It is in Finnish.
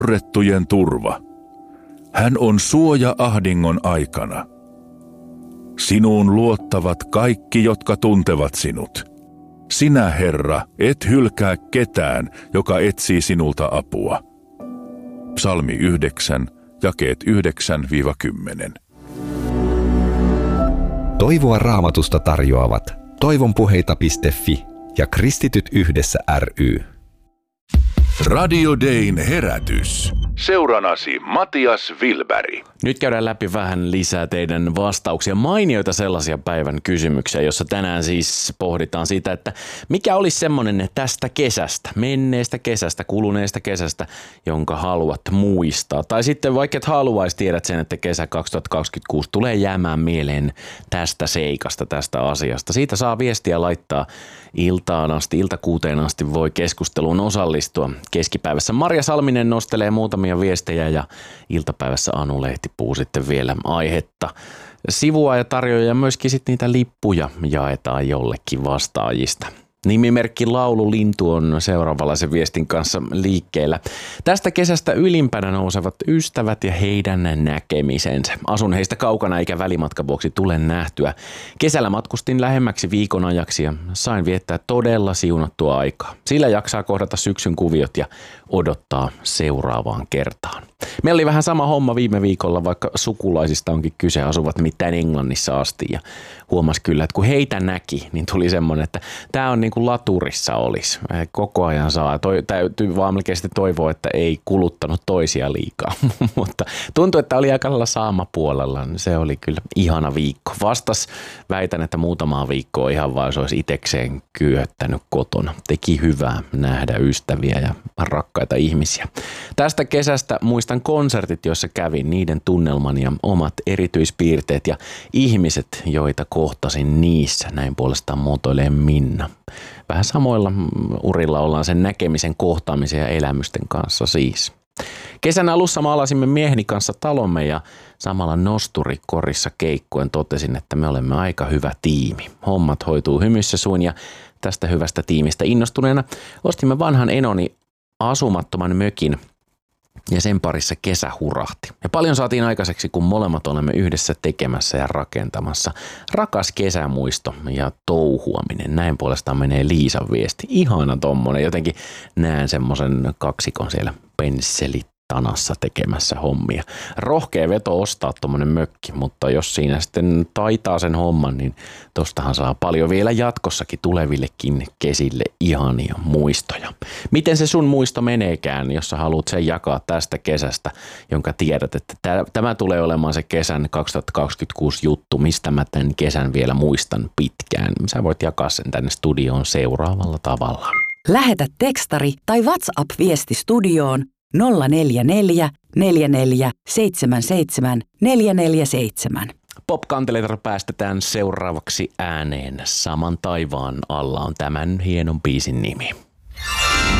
sorrettujen turva. Hän on suoja ahdingon aikana. Sinuun luottavat kaikki, jotka tuntevat sinut. Sinä, Herra, et hylkää ketään, joka etsii sinulta apua. Psalmi 9, jakeet 9-10. Toivoa Raamatusta tarjoavat toivonpuheita.fi ja Kristityt yhdessä ry. Radio Dayn herätys. Seuranasi Matias Wilberg. Nyt käydään läpi vähän lisää teidän vastauksia, mainioita sellaisia päivän kysymyksiä, jossa tänään siis pohditaan sitä, että mikä olisi semmoinen tästä kesästä, menneestä kesästä, kuluneesta kesästä, jonka haluat muistaa. Tai sitten vaikka et haluaisi, tiedät sen, että kesä 2026 tulee jäämään mieleen tästä seikasta, tästä asiasta. Siitä saa viestiä laittaa iltaan asti, iltakuuteen asti voi keskusteluun osallistua. Keskipäivässä Marja Salminen nostelee muutamia viestejä ja iltapäivässä Anu Lehtipuu sitten vielä aihetta sivua ja tarjoaa ja myöskin sitten niitä lippuja jaetaan jollekin vastaajista. Nimimerkki Laulu Lintu on seuraavanlaisen viestin kanssa liikkeellä. Tästä kesästä ylimpänä nousevat ystävät ja heidän näkemisensä. Asun heistä kaukana eikä välimatkan vuoksi tule nähtyä. Kesällä matkustin lähemmäksi viikon ajaksi ja sain viettää todella siunattua aikaa. Sillä jaksaa kohdata syksyn kuviot ja odottaa seuraavaan kertaan. Meillä oli vähän sama homma viime viikolla, vaikka sukulaisista onkin kyse, asuvat nimittäin Englannissa asti ja huomasi kyllä, että kun heitä näki, niin tuli semmoinen, että tämä on niin kuin laturissa olisi. Koko ajan saa, täytyy vaan melkein toivoa, että ei kuluttanut toisia liikaa, mutta tuntui, että oli aika lailla saamapuolella. Se oli kyllä ihana viikko. Vastas väitän, että muutamaa viikkoa ihan vaan se olisi itsekseen kyöttänyt kotona. Teki hyvää nähdä ystäviä ja rakkaita ihmisiä. Tästä kesästä muistan konsertit, joissa kävin, niiden tunnelman ja omat erityispiirteet ja ihmiset, joita kohtasin niissä. Näin puolestaan muotoilee Minna. Vähän samoilla urilla ollaan sen näkemisen, kohtaamisen ja elämysten kanssa siis. Kesän alussa maalasimme mieheni kanssa talomme ja samalla nosturikorissa keikkoen totesin, että me olemme aika hyvä tiimi. Hommat hoituu hymyssä suin ja tästä hyvästä tiimistä innostuneena ostimme vanhan enoni asumattoman mökin ja sen parissa kesä hurahti. Ja paljon saatiin aikaiseksi, kun molemmat olemme yhdessä tekemässä ja rakentamassa. Rakas kesämuisto ja touhuaminen. Näin puolestaan menee Liisan viesti. Ihana tommonen. Jotenkin näen semmoisen kaksikon siellä pensselitanassa tekemässä hommia. Rohkea veto ostaa tommonen mökki, mutta jos siinä sitten taitaa sen homman, niin tostahan saa paljon vielä jatkossakin tulevillekin kesille ihania muistoja. Miten se sun muisto meneekään, jos sä haluat sen jakaa tästä kesästä, jonka tiedät, että tämä tulee olemaan se kesän 2026 juttu, mistä mä tämän kesän vielä muistan pitkään. Sä voit jakaa sen tänne studioon seuraavalla tavalla. Lähetä tekstari tai WhatsApp-viesti studioon 044 44 77 447. Pop-kanteleita päästetään seuraavaksi ääneen. Saman taivaan alla on tämän hienon biisin nimi.